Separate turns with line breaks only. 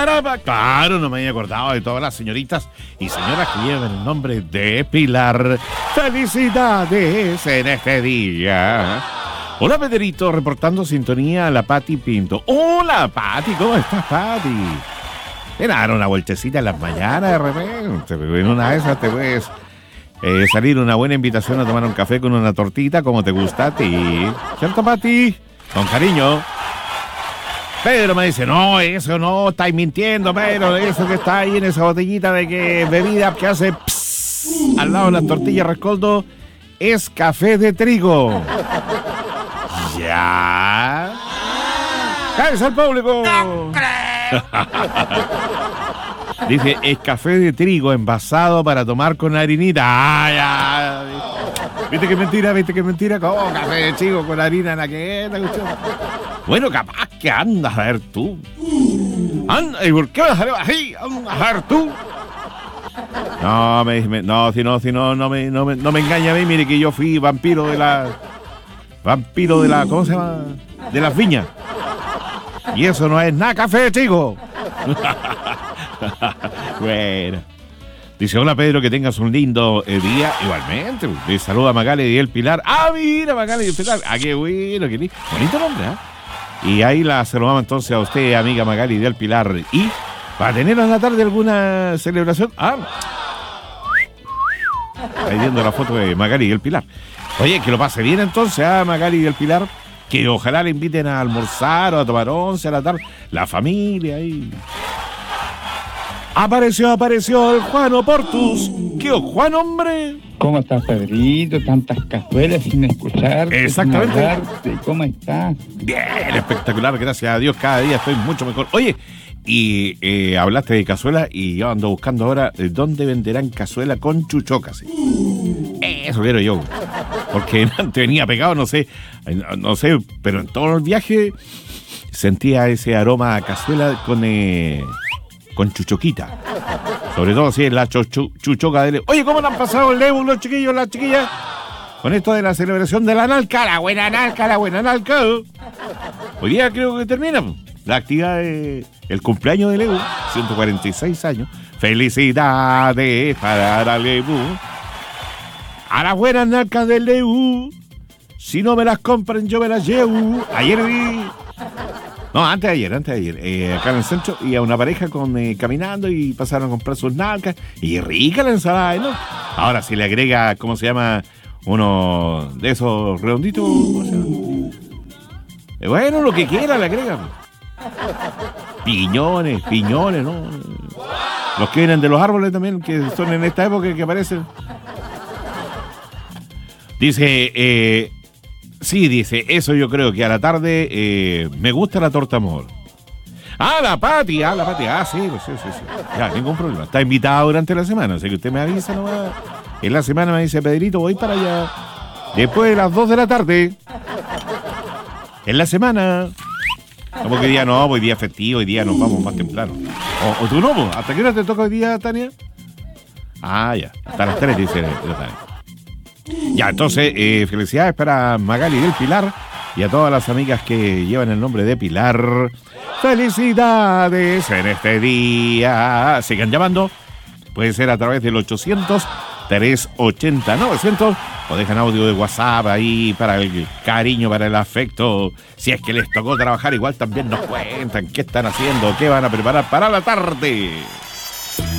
Claro, no me había acordado de todas las señoritas y señoras que llevan el nombre de Pilar. ¡Felicidades en este día! Hola, Pedrito, reportando sintonía a la Pati Pinto. Hola, Pati, ¿cómo estás, Pati? Ven a dar una vueltecita en las mañanas de repente. En una de esas te puedes salir una buena invitación a tomar un café con una tortita como te gusta a ti. ¿Cierto, Pati? Con cariño. Pedro me dice, no, eso no, estáis mintiendo, Pedro, eso que está ahí en esa botellita de que bebida que hace pss, al lado de las tortillas Rescoldo, es café de trigo. Ya. ¡Cállese al público! ¡No creo! Dice, es café de trigo envasado para tomar con harinita. ¡Ah, ya! ¿Viste que mentira? ¿Viste que mentira? ¿Cómo café de trigo con harina en la que es? Bueno, capaz que andas a ver tú. ¿Y por qué vas a ver así? ¿Andas a ver tú? No, si no me engaña a mí. Mire que yo fui vampiro de la, ¿cómo se llama? De las viñas. Y eso no es nada café de trigo. Bueno. Dice, hola Pedro, que tengas un lindo día. Igualmente, le saluda a Magali y el Pilar. Ah, mira, Magali y el Pilar. Ah, qué bueno, qué lindo. Bonito nombre, ¿eh? Y ahí la saludamos entonces a usted, amiga Magali del Pilar. Y para tener en la tarde alguna celebración. Ah, ahí viendo la foto de Magali y el Pilar. Oye, que lo pase bien entonces a Magali y el Pilar. Que ojalá le inviten a almorzar o a tomar once a la tarde. La familia ahí. Apareció el Juan Oportus. ¿Qué Juan, hombre?
¿Cómo estás, Pedrito? Tantas cazuelas sin escuchar.
Exactamente.
¿Cómo estás?
Bien, espectacular, gracias a Dios. Cada día estoy mucho mejor. Oye, y hablaste de cazuela y yo ando buscando ahora dónde venderán cazuela con chuchoca. ¿Sí? Eso quiero yo. Porque antes venía pegado, no sé, pero en todo el viaje sentía ese aroma a cazuela con chuchoquita. Sobre todo si es la chuchoca de Lebu. Oye, ¿cómo le han pasado el Lebu, los chiquillos, las chiquillas? Con esto de la celebración de la Nalca, la buena Nalca. Hoy día creo que termina la actividad el cumpleaños de Lebu, 146 años. Felicidades para Lebu. A las buenas Nalcas del Lebu. Si no me las compran, yo me las llevo. Ayer vi... No, antes de ayer, acá en el centro, y a una pareja caminando y pasaron a comprar sus nalcas, y rica la ensalada, ¿no? Ahora, si le agrega, ¿cómo se llama? Uno de esos redonditos, ¿cómo se llama? Bueno, lo que quiera le agregan. Piñones, ¿no? Los que vienen de los árboles también, que son en esta época que aparecen. Dice, sí, dice, eso yo creo que a la tarde me gusta la torta amor. La Pati, sí. Ya, ningún problema. Está invitado durante la semana, así que usted me avisa nomás. En la semana me dice, Pedrito, voy para allá. Después de las 2 de la tarde. En la semana. Como que día no, hoy día festivo, hoy día nos vamos más temprano. O tú no, ¿hasta qué hora te toca hoy día, Tania? Ya, hasta las 3 dice Tania. Ya, entonces, felicidades para Magali del Pilar y a todas las amigas que llevan el nombre de Pilar. Felicidades en este día. Sigan llamando. Puede ser a través del 800-380-900 o dejan audio de WhatsApp ahí para el cariño, para el afecto. Si es que les tocó trabajar, igual también nos cuentan qué están haciendo, qué van a preparar para la tarde.